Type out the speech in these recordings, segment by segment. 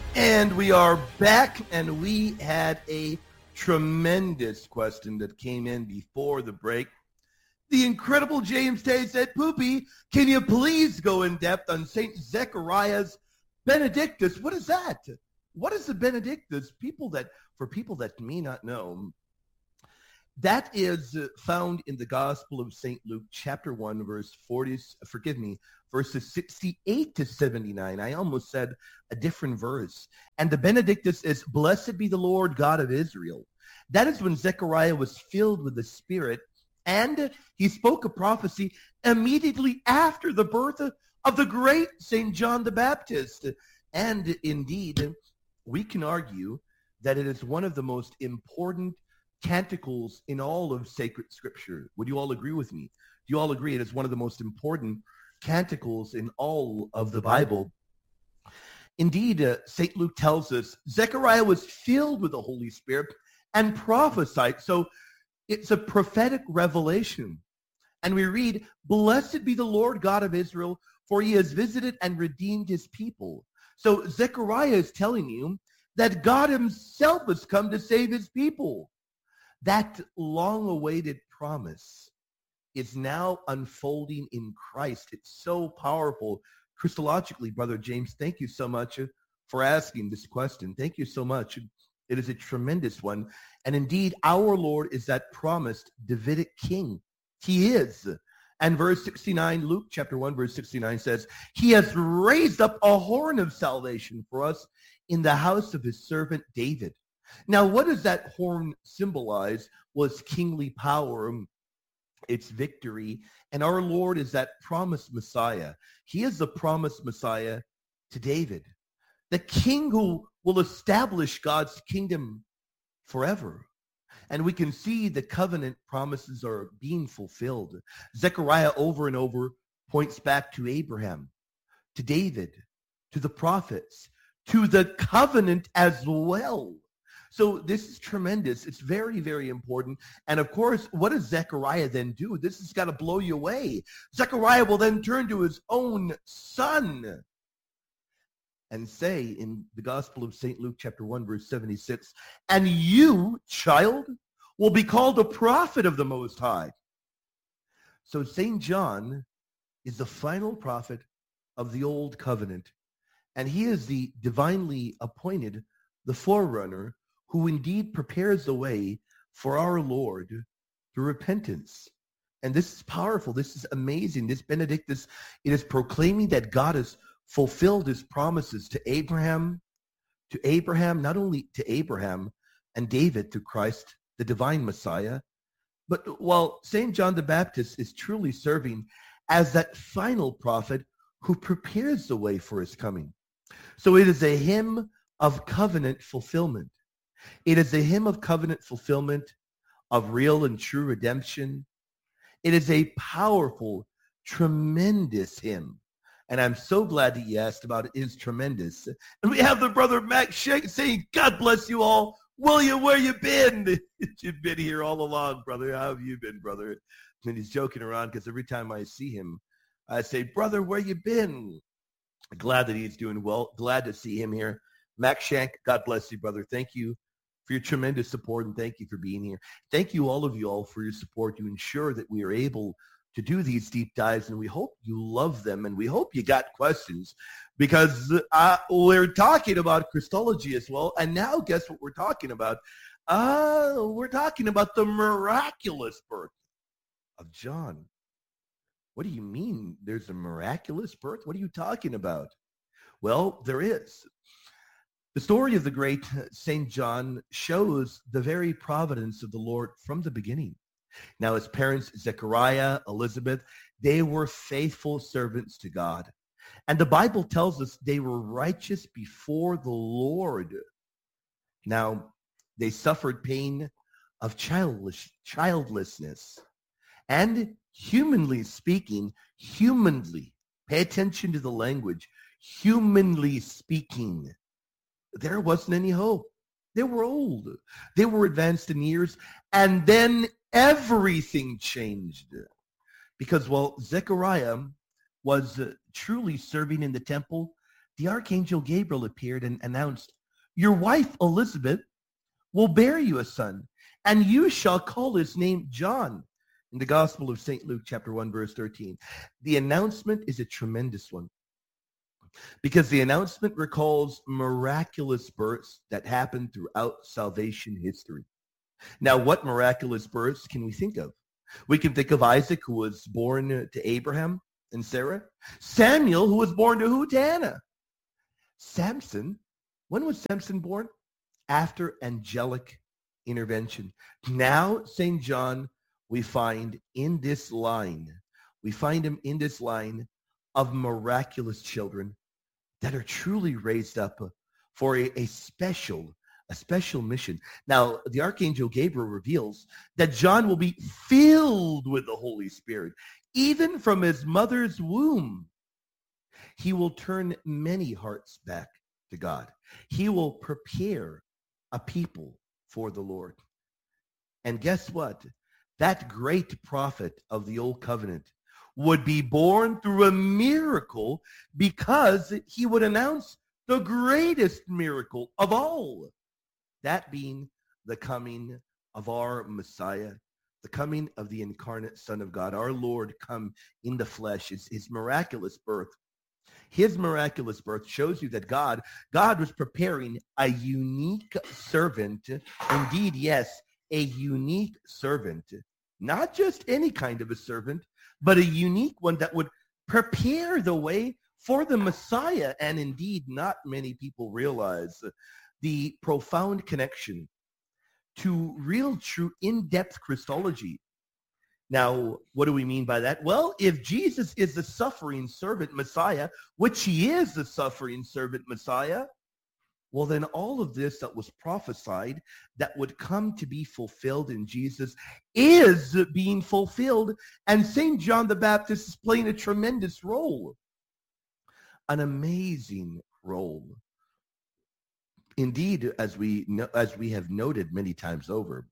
And we are back, and we had a tremendous question that came in before the break. The incredible James Tay said, Poopy, can you please go in depth on St. Zechariah's Benedictus? What is that? What is the Benedictus? For people that may not know, that is found in the Gospel of St. Luke, chapter 1, verses 68 to 79. I almost said a different verse. And the Benedictus is, Blessed be the Lord God of Israel. That is when Zechariah was filled with the Spirit, and he spoke a prophecy immediately after the birth of the great St. John the Baptist. And indeed, we can argue that it is one of the most important canticles in all of sacred scripture. Would you all agree with me? Do you all agree it is one of the most important canticles in all of the Bible? Indeed, St. Luke tells us Zechariah was filled with the Holy Spirit and prophesied. So it's a prophetic revelation. And we read, Blessed be the Lord God of Israel, for he has visited and redeemed his people. So Zechariah is telling you that God himself has come to save his people. That long-awaited promise is now unfolding in Christ. It's so powerful. Christologically, Brother James, thank you so much for asking this question. Thank you so much. It is a tremendous one. And indeed, our Lord is that promised Davidic king. He is. And verse 69, Luke chapter 1, verse 69 says, He has raised up a horn of salvation for us in the house of his servant David. Now, what does that horn symbolize? Was kingly power, its victory. And our Lord is that promised Messiah. He is the promised Messiah to David, the king who will establish God's kingdom forever. And we can see the covenant promises are being fulfilled. Zechariah over and over points back to Abraham, to David, to the prophets, to the covenant as well. So this is tremendous. It's very, very important. And of course, what does Zechariah then do? This has got to blow you away. Zechariah will then turn to his own son and say in the Gospel of St. Luke, chapter 1, verse 76, And you, child, will be called a prophet of the Most High. So St. John is the final prophet of the Old Covenant. And he is the divinely appointed, the forerunner, who indeed prepares the way for our Lord through repentance. And this is powerful. This is amazing. This Benedictus, it is proclaiming that God has fulfilled his promises to Abraham, not only to Abraham and David through Christ, the divine Messiah, but while St. John the Baptist is truly serving as that final prophet who prepares the way for his coming. So it is a hymn of covenant fulfillment. It is a hymn of covenant fulfillment, of real and true redemption. It is a powerful, tremendous hymn. And I'm so glad that you asked about it. It is tremendous. And we have the brother Max Shank saying, God bless you all. William, where you been? You've been here all along, brother. How have you been, brother? And he's joking around because every time I see him, I say, brother, where you been? Glad that he's doing well. Glad to see him here. Max Shank, God bless you, brother. Thank you for your tremendous support, and thank you for being here. Thank you, all of you all, for your support to ensure that we are able to do these deep dives, and we hope you love them, and we hope you got questions, because we're talking about Christology as well, and now guess what we're talking about? We're talking about the miraculous birth of John. What do you mean there's a miraculous birth? What are you talking about? Well, there is. The story of the great St. John shows the very providence of the Lord from the beginning. Now, his parents, Zechariah, Elizabeth, they were faithful servants to God. And the Bible tells us they were righteous before the Lord. Now, they suffered pain of childlessness. And humanly speaking, pay attention to the language, humanly speaking, there wasn't any hope. They were old. They were advanced in years. And then everything changed. Because while Zechariah was truly serving in the temple, the archangel Gabriel appeared and announced, your wife Elizabeth will bear you a son, and you shall call his name John. In the Gospel of St. Luke, chapter 1, verse 13. The announcement is a tremendous one because the announcement recalls miraculous births that happened throughout salvation history. Now, what miraculous births can we think of? We can think of Isaac, who was born to Abraham and Sarah. Samuel, who was born to who? To Hannah. Samson, when was Samson born? After angelic intervention. Now, St. John, we find him in this line of miraculous children that are truly raised up for a special mission. Now, the Archangel Gabriel reveals that John will be filled with the Holy Spirit, even from his mother's womb. He will turn many hearts back to God. He will prepare a people for the Lord. And guess what? That great prophet of the Old Covenant would be born through a miracle because he would announce the greatest miracle of all, that being the coming of our Messiah, the coming of the incarnate Son of God, our Lord come in the flesh, his miraculous birth. His miraculous birth shows you that God was preparing a unique servant. Indeed, yes, a unique servant. Not just any kind of a servant, but a unique one that would prepare the way for the Messiah. And indeed, not many people realize the profound connection to real, true, in-depth Christology. Now, what do we mean by that? Well, if Jesus is the suffering servant Messiah, which he is the suffering servant Messiah, well, then all of this that was prophesied that would come to be fulfilled in Jesus is being fulfilled. And St. John the Baptist is playing a tremendous role, an amazing role. Indeed, as we have noted many times over,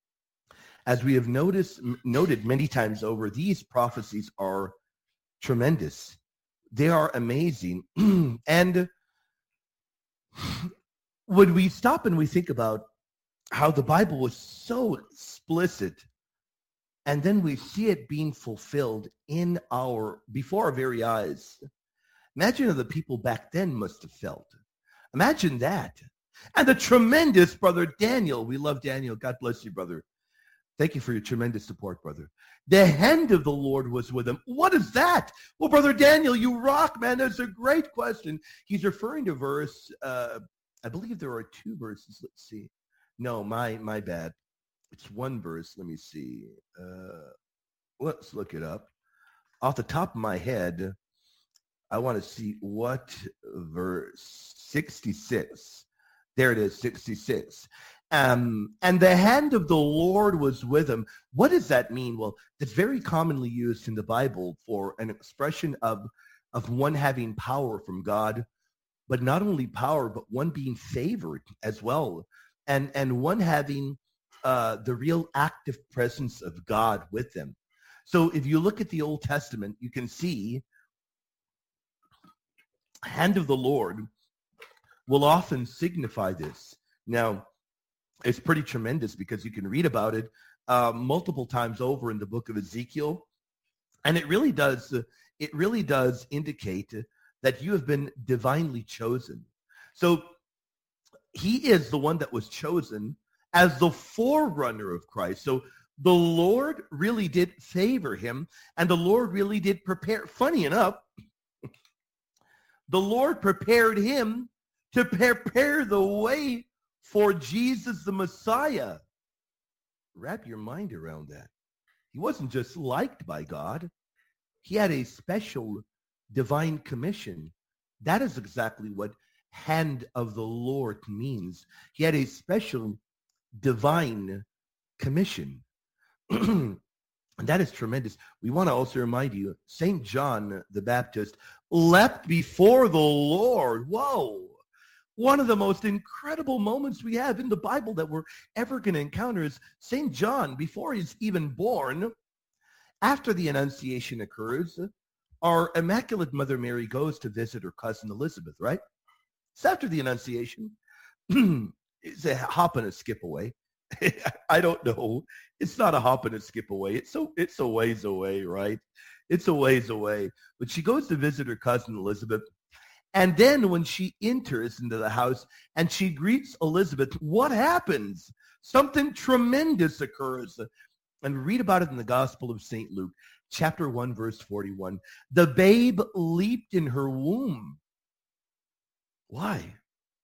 noted many times over, these prophecies are tremendous. They are amazing. And when we stop and we think about how the Bible was so explicit, and then we see it being fulfilled before our very eyes, imagine how the people back then must have felt. Imagine that. And the tremendous brother Daniel, we love Daniel. God bless you, brother. Thank you for your tremendous support, brother. The hand of the Lord was with him. What is that? Well, Brother Daniel, you rock, man. That's a great question. He's referring to verse, I believe there are two verses. Let's see. No, my bad. It's one verse. Let me see. Let's look it up. Off the top of my head, I want to see what verse. 66. There it is, 66. And the hand of the Lord was with him. What does that mean? Well, it's very commonly used in the Bible for an expression of one having power from God, but not only power, but one being favored as well, and one having the real active presence of God with them. So if you look at the Old Testament, you can see hand of the Lord will often signify this. Now, it's pretty tremendous because you can read about it multiple times over in the book of Ezekiel. And it really does indicate that you have been divinely chosen. So he is the one that was chosen as the forerunner of Christ. So the Lord really did favor him, and the Lord really did prepare. Funny enough, the Lord prepared him to prepare the way for Jesus the Messiah. Wrap your mind around that. He wasn't just liked by God. He had a special divine commission. That is exactly what hand of the Lord means. He had a special divine commission. And that is tremendous. We want to also remind you, St. John the Baptist leapt before the Lord. Whoa. One of the most incredible moments we have in the Bible that we're ever going to encounter is St. John, before he's even born, after the Annunciation occurs, our Immaculate Mother Mary goes to visit her cousin Elizabeth, right? It's after the Annunciation. It's a hop and a skip away. I don't know. It's not a hop and a skip away. It's a ways away, right? It's a ways away. But she goes to visit her cousin Elizabeth. And then when she enters into the house and she greets Elizabeth, what happens? Something tremendous occurs. And read about it in the Gospel of St. Luke, chapter 1, verse 41. The babe leaped in her womb. Why?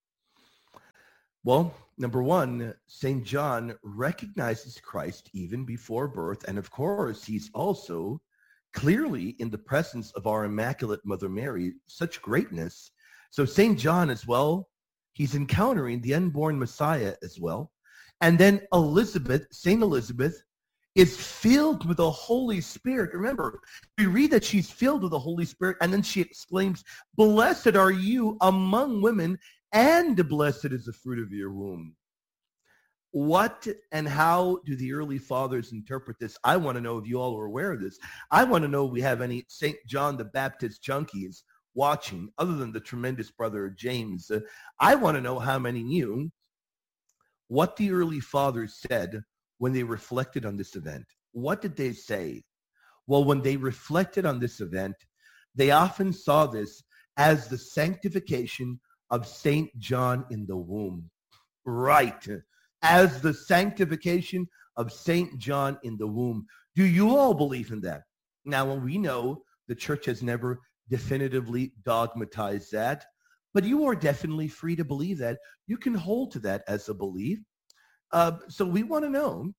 Well, number one, St. John recognizes Christ even before birth. And of course, he's also clearly in the presence of our Immaculate Mother Mary, such greatness. So St. John as well, he's encountering the unborn Messiah as well. And then Elizabeth, St. Elizabeth, is filled with the Holy Spirit. Remember, we read that she's filled with the Holy Spirit, and then she exclaims, "Blessed are you among women, and blessed is the fruit of your womb." What and how do the early fathers interpret this? I want to know if you all are aware of this. I want to know if we have any St. John the Baptist junkies watching, other than the tremendous brother James. I want to know how many knew what the early fathers said when they reflected on this event. What did they say? Well, when they reflected on this event, they often saw this as the sanctification of St. John in the womb. Right. As the sanctification of St. John in the womb. Do you all believe in that? Now, we know the church has never definitively dogmatized that, but you are definitely free to believe that. You can hold to that as a belief. So we want to know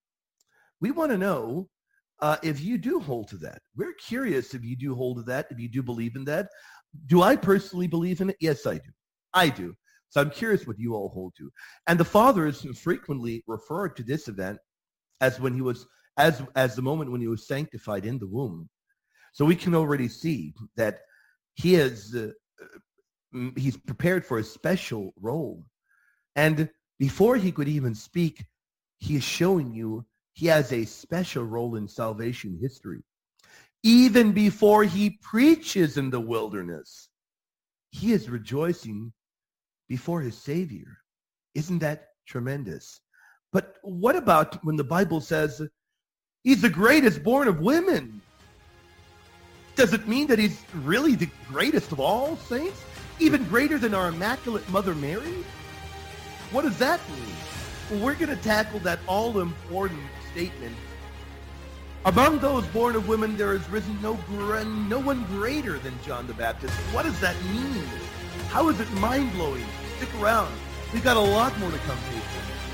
if you do hold to that. We're curious if you do hold to that, if you do believe in that. Do I personally believe in it? Yes, I do. I do. So I'm curious what you all hold to. And the fathers frequently referred to this event as when he was, as the moment when he was sanctified in the womb. So we can already see that he is, he's prepared for a special role. And before he could even speak, he is showing you he has a special role in salvation history. Even before he preaches in the wilderness, he is rejoicing before his Savior. Isn't that tremendous? But what about when the Bible says he's the greatest born of women? Does it mean that he's really the greatest of all saints? Even greater than our Immaculate Mother Mary? What does that mean? Well, we're going to tackle that all-important statement. Among those born of women, there has risen no one greater than John the Baptist. What does that mean? How is it mind-blowing? Stick around. We've got a lot more to come to.